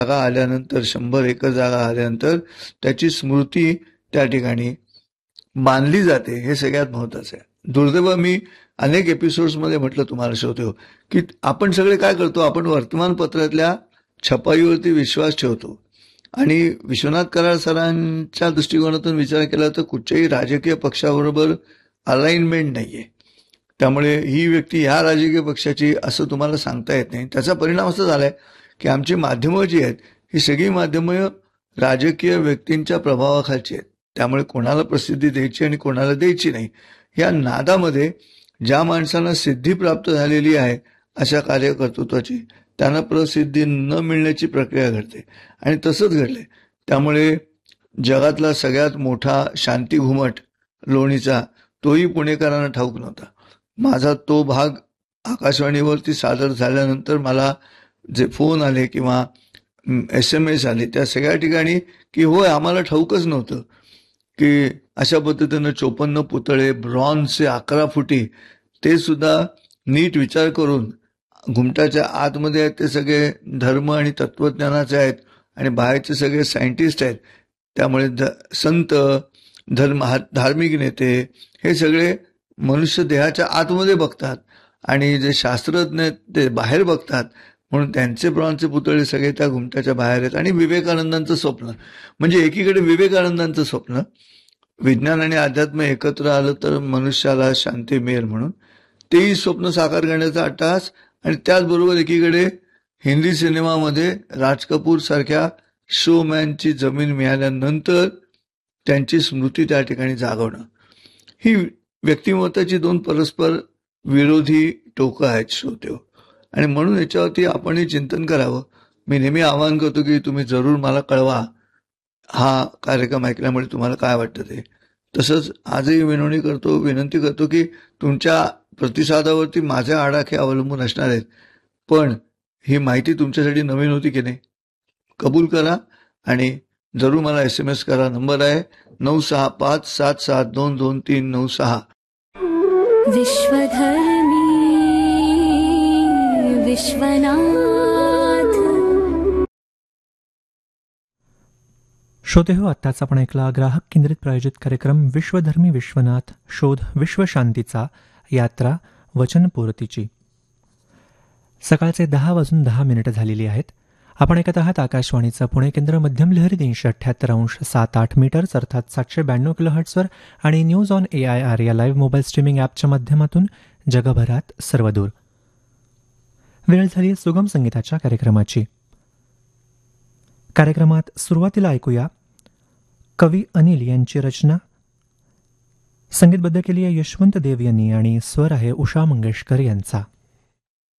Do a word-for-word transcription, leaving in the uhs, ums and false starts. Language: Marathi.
जागा आल्यानंतर, शंभर एकर जागा आल्यानंतर त्याची स्मृती त्या ठिकाणी मानली जाते, हे सगळ्यात महत्वाचं आहे. दुर्दैव मी अनेक एपिसोड्समध्ये म्हटलं तुम्हाला श्रोते हो, की आपण सगळे काय करतो, आपण वर्तमानपत्रातल्या छपाईवरती विश्वास ठेवतो. आणि विश्वनाथ कराड सरांच्या दृष्टिकोनातून विचार केला तर कुठच्याही राजकीय पक्षाबरोबर अलाइनमेंट नाहीये. त्यामुळे ही व्यक्ती ह्या राजकीय पक्षाची असं तुम्हाला सांगता येत नाही. त्याचा परिणाम असा झालाय की आमची माध्यमं जी आहेत ही सगळी माध्यमं राजकीय व्यक्तींच्या प्रभावाखालची आहेत. त्यामुळे कोणाला प्रसिद्धी द्यायची आणि कोणाला द्यायची नाही, या नादामध्ये ज्या माणसांना सिद्धी प्राप्त झालेली आहे अशा कार्यकर्तृत्वाची, त्यांना प्रसिद्धी न मिळण्याची प्रक्रिया घडते. आणि तसंच घडले. त्यामुळे जगातला सगळ्यात मोठा शांती घुमट लोणीचा तोही पुणेकरांना ठाऊक नव्हता. माझा तो भाग आकाशवाणीवरती सादर झाल्यानंतर मला जे फोन आले किंवा एस एम एस आले त्या सगळ्या ठिकाणी की होय आम्हाला ठाऊकच नव्हतं की अशा पद्धतीनं चोपन्न पुतळे ब्रॉन्झचे अकरा फुटी, ते सुद्धा नीट विचार करून घुमटाच्या आतमध्ये आहेत ते सगळे धर्म आणि तत्वज्ञानाचे आहेत आणि बाहेरचे सगळे सायंटिस्ट आहेत. त्यामुळे ध संत धर्म धार्मिक नेते हे सगळे मनुष्य देहाच्या आतमध्ये बघतात आणि जे शास्त्रज्ञ ते बाहेर बघतात. म्हणून त्यांचे ब्रॉन्झचे पुतळे सगळे त्या घुमटाच्या बाहेर आहेत. आणि विवेकानंदांचं स्वप्न, म्हणजे एकीकडे विवेकानंदांचं स्वप्न, विज्ञान आणि अध्यात्म एकत्र आलं तर मनुष्याला शांती मिळेल म्हणून, तेही स्वप्न साकार करण्याचा अट्टहास. आणि त्याचबरोबर एकीकडे हिंदी सिनेमामध्ये राज कपूर सारख्या शोमॅनची जमीन मिळाल्यानंतर त्यांची स्मृती त्या ठिकाणी जागवणं, ही व्यक्तिमत्वाची दोन परस्पर विरोधी टोकं आहेत श्रोते. आणि म्हणून याच्यावरती आपणही चिंतन करावं. मी नेहमी आवाहन करतो की तुम्ही जरूर मला कळवा हा कार्यक्रम ऐकल्यामुळे तुम्हाला काय वाटतं ते. तसंच आजही विनवणी करतो विनंती करतो की तुमच्या प्रतिसादावरती माझे आडाखे अवलंबून असणार आहेत. पण ही माहिती तुमच्यासाठी नवीन होती की नाही, कबूल करा आणि जरूर मला एस एम एस करा. नंबर आहे नऊ सहा पाच सात सात दोन दोन तीन नऊ सहा. विश्वधर्मी विश्वनाथ. श्रोते हो, आत्ताच आपण ऐकला ग्राहक केंद्रित प्रायोजित कार्यक्रम विश्वधर्मी विश्वनाथ शोध विश्वशांतीचा यात्रा वचनपूर्तीची. सकाळचे दहा वाजून दहा मिनिटं झालेली आहेत. आपण ऐकत आहात आकाशवाणीचं पुणे केंद्र, मध्यम लहरी तीनशे अठ्ठ्याहत्तर अंश सात आठ मीटर्स अर्थात सातशे ब्याण्णव किलो हर्ट्सवर आणि news on A I R या लाईव्ह मोबाईल स्ट्रीमिंग ॲपच्या माध्यमातून जगभरात सर्वदूर. वेळ झाली सुगम संगीताच्या कार्यक्रमाची. कार्यक्रमात सुरुवातीला ऐकूया कवी अनिल यांची रचना, संगीतबद्ध केली आहे यशवंत देव यांनी आणि स्वर आहे उषा मंगेशकर यांचा.